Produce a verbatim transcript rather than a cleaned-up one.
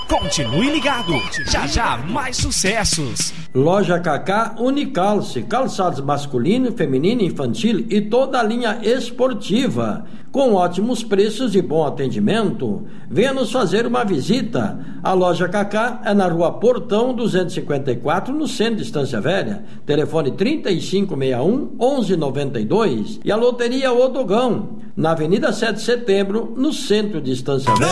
Continue ligado, já já mais sucessos. Loja Cacá Unicalce, calçados masculino, feminino, infantil e toda a linha esportiva, com ótimos preços e bom atendimento. Venha nos fazer uma visita. A Loja Cacá é na Rua Portão duzentos e cinquenta e quatro, no centro de Estância Velha. Telefone trinta e cinco sessenta e um, onze noventa e dois. E a Loteria Odogão, na Avenida sete de Setembro, no centro de Estância Velha.